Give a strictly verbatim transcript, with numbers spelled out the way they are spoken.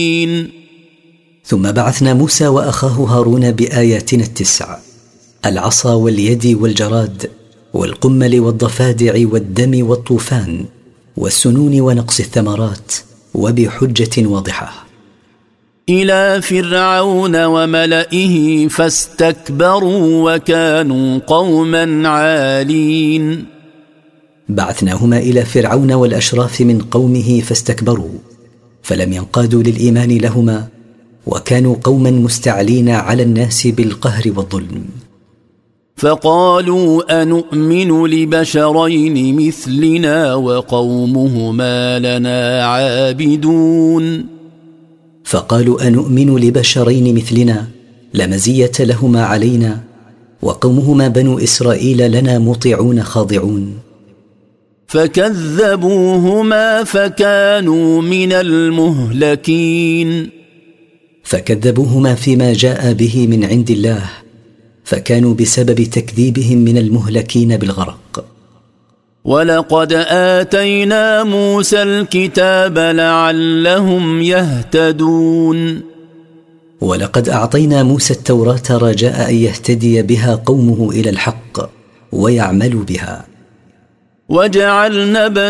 ثم بعثنا موسى وأخاه هارون بآياتنا التسع: العصا واليد والجراد والقمل والضفادع والدم والطوفان والسنون ونقص الثمرات، وبحجة واضحة، إلى فرعون وملئه فاستكبروا وكانوا قوما عالين. بعثناهما إلى فرعون والأشراف من قومه فاستكبروا، فلم ينقادوا للإيمان لهما، وكانوا قوما مستعلين على الناس بالقهر والظلم. فقالوا أنؤمن لبشرين مثلنا وقومهما لنا عابدون. فقالوا أنؤمن لبشرين مثلنا لا مزية لهما علينا، وقومهما بنو إسرائيل لنا مطيعون خاضعون. فكذبوهما فكانوا من المهلكين. فكذبوهما فيما جاء به من عند الله، فكانوا بسبب تكذيبهم من المهلكين بالغرق. ولقد آتينا موسى الكتاب لعلهم يهتدون. ولقد أعطينا موسى التوراة رجاء أن يهتدي بها قومه إلى الحق ويعملوا بها. وجعلنا